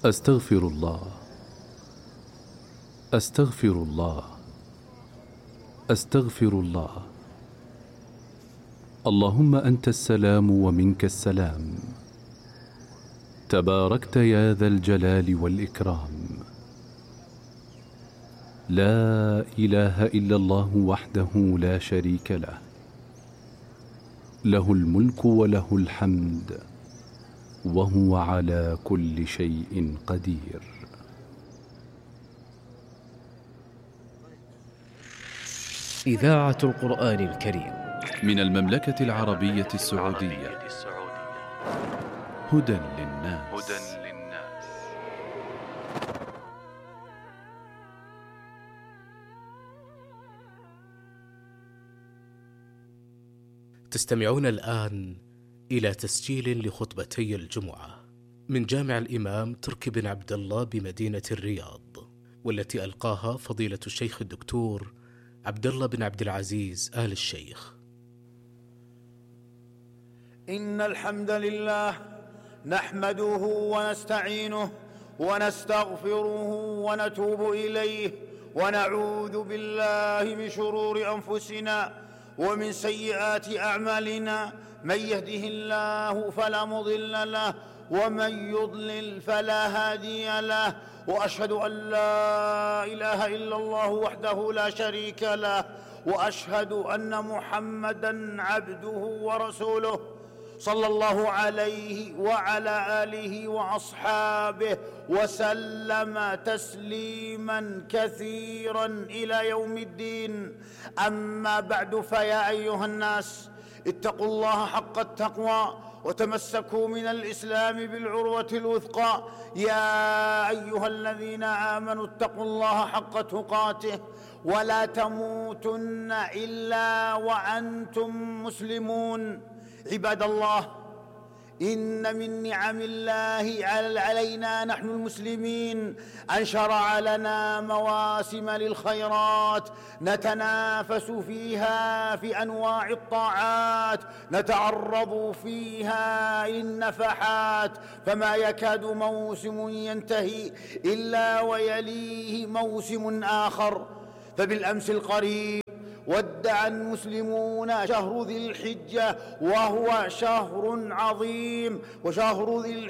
أستغفر الله، أستغفر الله، أستغفر الله. اللهم أنت السلام ومنك السلام، تباركت يا ذا الجلال والإكرام. لا إله إلا الله وحده لا شريك له، له الملك وله الحمد وهو على كل شيء قدير. إذاعة القرآن الكريم من المملكة العربية السعودية. هدى للناس. تستمعون الآن إلى تسجيل لخطبتي الجمعة من جامع الإمام تركي بن عبد الله بمدينة الرياض، والتي ألقاها فضيلة الشيخ الدكتور عبد الله بن عبد العزيز آل الشيخ. إن الحمد لله نحمده ونستعينه ونستغفره ونتوب إليه، ونعوذ بالله من شرور أنفسنا ومن سيئات أعمالنا. من يهده الله فلا مضل له، ومن يضلل فلا هادي له. وأشهد أن لا إله إلا الله وحده لا شريك له، وأشهد أن محمدًا عبده ورسوله، صلى الله عليه وعلى آله وأصحابه وسلم تسليماً كثيراً إلى يوم الدين. أما بعد، فيا أيها الناس، اتقوا الله حق التقوى وتمسكوا من الإسلام بالعروة الوثقى. يا أيها الذين آمنوا اتقوا الله حق تقاته ولا تموتن إلا وأنتم مسلمون. عباد الله، إن من نعم الله علينا نحن المسلمين أن شرع لنا مواسم للخيرات نتنافس فيها في أنواع الطاعات، نتعرض فيها للنفحات، فما يكاد موسم ينتهي إلا ويليه موسم آخر. فبالأمس القريب ودع المسلمون شهر ذي الحجة، وهو شهر عظيم، وشهر ذي